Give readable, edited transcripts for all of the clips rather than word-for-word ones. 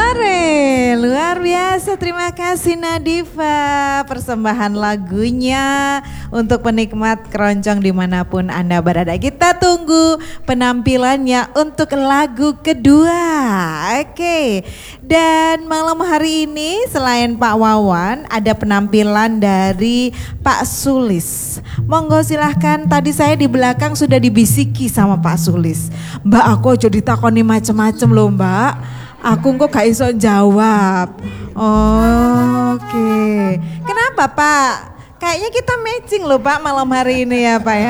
Are, luar biasa. Terima kasih Nadifa. Persembahan lagunya untuk penikmat keroncong dimanapun Anda berada. Kita tunggu penampilannya untuk lagu kedua. Oke. Dan malam hari ini selain Pak Wawan ada penampilan dari Pak Sulis. Monggo silahkan. Tadi saya di belakang sudah dibisiki sama Pak Sulis. Mbak, aku aja ditakoni macem-macem loh Mbak. Aku kok gak iso jawab. Oke. Kenapa Pak? Kayaknya kita matching loh Pak malam hari ini ya Pak ya.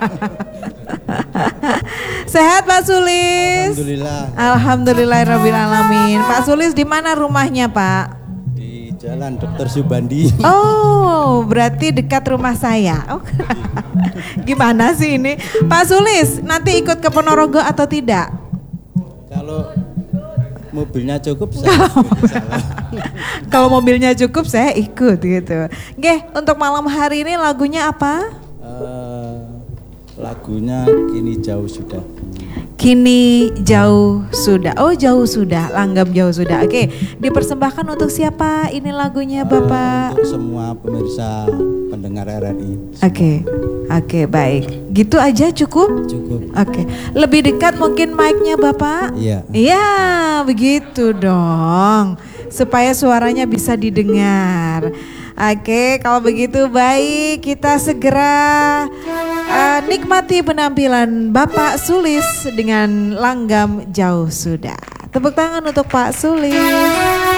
Sehat Pak Sulis? Alhamdulillah. Alhamdulillahirrabbilalamin. Pak Sulis di mana rumahnya Pak? Di Jalan Dr. Subandi. Oh, berarti dekat rumah saya. Oh. Gimana sih ini? Pak Sulis, nanti ikut ke Ponorogo atau tidak? Kalau mobilnya cukup saya Kalau mobilnya cukup saya ikut gitu. Oke, untuk malam hari ini lagunya apa? Lagunya Kini Jauh Sudah. Kini Jauh Sudah. Oh, jauh sudah, langgam jauh sudah. Oke, dipersembahkan untuk siapa ini lagunya Bapak? Untuk semua pemirsa pendengar RRI. Oke, baik. Gitu aja cukup? Cukup. Oke, lebih dekat mungkin mic-nya Bapak? Iya. Iya, begitu dong. Supaya suaranya bisa didengar. Oke, kalau begitu baik, kita segera nikmati penampilan Bapak Sulis dengan langgam jauh sudah. Tepuk tangan untuk Pak Sulis.